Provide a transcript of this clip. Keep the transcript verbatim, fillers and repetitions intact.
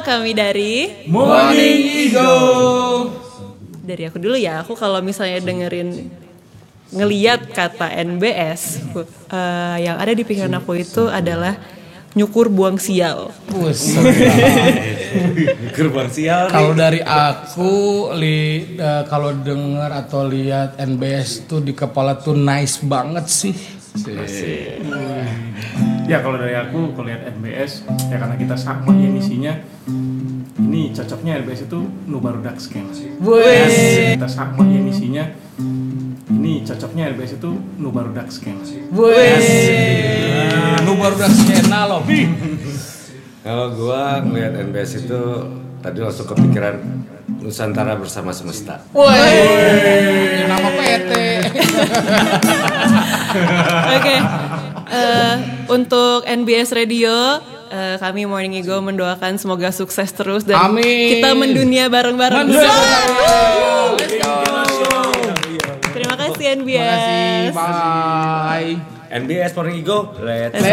kami dari Morning Ego. Dari aku dulu ya, aku kalau misalnya dengerin ngeliat kata N B S, uh, yang ada di pikiran aku itu adalah nyukur buang sial. Nyukur buang sial. Kalau dari aku, li, uh, kalau denger atau lihat N B S tuh di kepala tuh nice banget sih. Ya kalau dari aku, kalau lihat N B S, ya karena kita sama ya misinya. Ini cocoknya N B S itu nu barudak scam. Wih. Kita sama ya misinya. Ini cocoknya N B S itu nu barudak scam. Wih. Nu barudak skena loh. Kalau gua ngelihat N B S itu tadi langsung kepikiran Nusantara bersama semesta. Wih. Nama P T. Oke, uh, untuk N B S Radio, uh, kami Morning Ego mendoakan semoga sukses terus dan Amin. kita mendunia bareng-bareng. Mendunia Terima kasih N B S. Terima kasih. Bye. N B S Morning Ego, let's